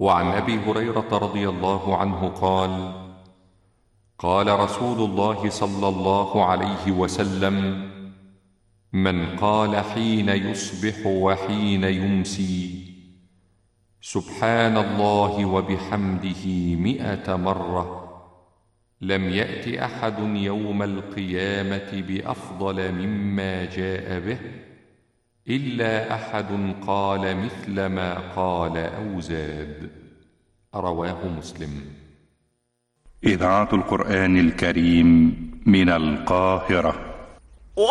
وعن أبي هريرة رضي الله عنه قال: قال رسول الله صلى الله عليه وسلم: من قال حين يصبح وحين يمسي سبحان الله وبحمده 100 مرة، لم يأت أحد يوم القيامة بأفضل مما جاء به إلا أحد قال مثل ما قال أو زاد. رواه مسلم. إذاعة القرآن الكريم من القاهرة.